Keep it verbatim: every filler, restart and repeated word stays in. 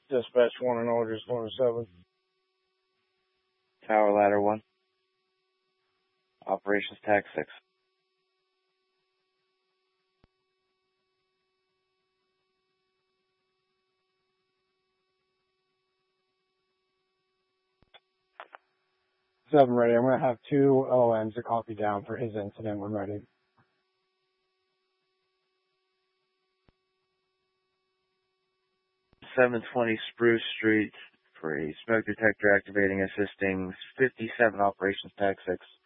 Dispatch one and all, just one to seven. Tower Ladder one. Operations Tag six. Seven ready. I'm going to have two L O Ms to copy down for his incident when ready. seven twenty Spruce Street for a smoke detector activating assisting fifty-seven Operations Tag six.